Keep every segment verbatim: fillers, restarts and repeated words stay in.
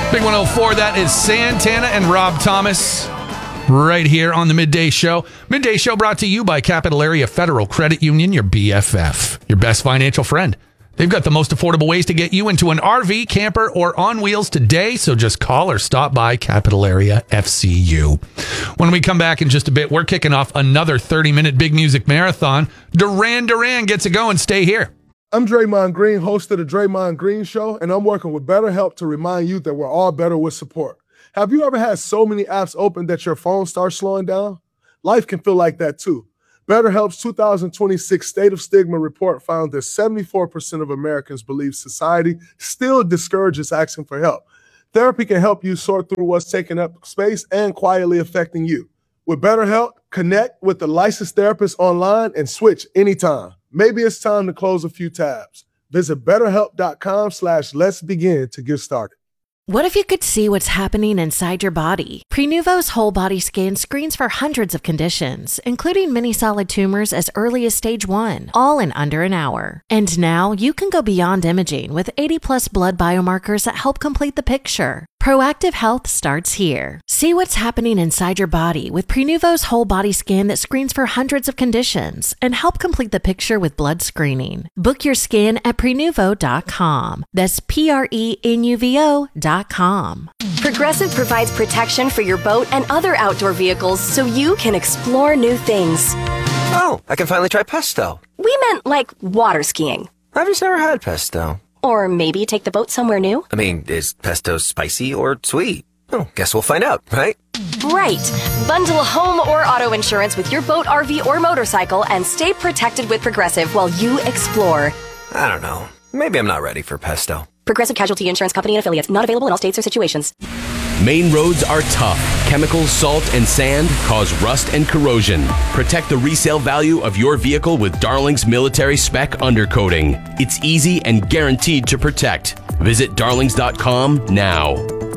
Big one oh four, that is Santana and Rob Thomas right here on the Midday Show. Midday Show brought to you by Capital Area Federal Credit Union, your B F F, your best financial friend. They've got the most affordable ways to get you into an R V, camper, or on wheels today, so just call or stop by Capital Area F C U. When we come back in just a bit, we're kicking off another thirty-minute big music marathon. Duran Duran gets it going. Stay here. I'm Draymond Green, host of the Draymond Green Show, and I'm working with BetterHelp to remind you that we're all better with support. Have you ever had so many apps open that your phone starts slowing down? Life can feel like that too. BetterHelp's two thousand twenty-six State of Stigma report found that seventy-four percent of Americans believe society still discourages asking for help. Therapy can help you sort through what's taking up space and quietly affecting you. With BetterHelp, connect with a licensed therapist online and switch anytime. Maybe it's time to close a few tabs. Visit betterhelp.com slash let's begin to get started. What if you could see what's happening inside your body? Prenuvo's whole body scan screens for hundreds of conditions, including many solid tumors as early as stage one, all in under an hour. And now you can go beyond imaging with eighty plus blood biomarkers that help complete the picture. Proactive health starts here. See what's happening inside your body with Prenuvo's whole body scan that screens for hundreds of conditions and help complete the picture with blood screening. Book your scan at prenuvo dot com. That's P R E N U V O dot com. Progressive provides protection for your boat and other outdoor vehicles so you can explore new things. Oh, I can finally try pesto. We meant like water skiing. I've just never had pesto. Or maybe take the boat somewhere new? I mean, is pesto spicy or sweet? Oh, guess we'll find out, right? Right. Bundle home or auto insurance with your boat, R V, or motorcycle and stay protected with Progressive while you explore. I don't know. Maybe I'm not ready for pesto. Progressive Casualty Insurance Company and Affiliates. Not available in all states or situations. Main roads are tough. Chemicals, salt, and sand cause rust and corrosion. Protect the resale value of your vehicle with Darling's Military Spec Undercoating. It's easy and guaranteed to protect. Visit darlings dot com now.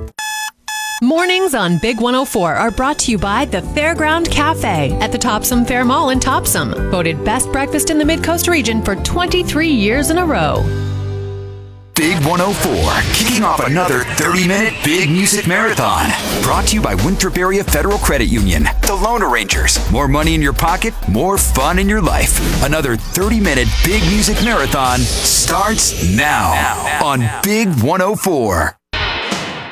Mornings on Big one oh four are brought to you by the Fairground Cafe at the Topsom Fair Mall in Topsom. Voted best breakfast in the Mid-Coast region for twenty-three years in a row. Big one oh four, kicking off another thirty-minute big music marathon. Brought to you by Winthrop Area Federal Credit Union, the Loan Arrangers. More money in your pocket, more fun in your life. Another thirty-minute big music marathon starts now, now, now on now. Big one oh four.